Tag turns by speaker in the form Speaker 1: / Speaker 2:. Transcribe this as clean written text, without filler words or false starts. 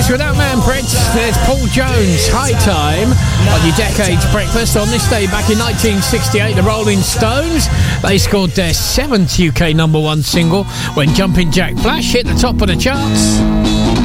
Speaker 1: Boys without Man Prince. There's Paul Jones, High Time, on your Decades Breakfast. On this day back in 1968, the Rolling Stones, they scored their 7th UK #1 single when Jumping Jack Flash hit the top of the charts.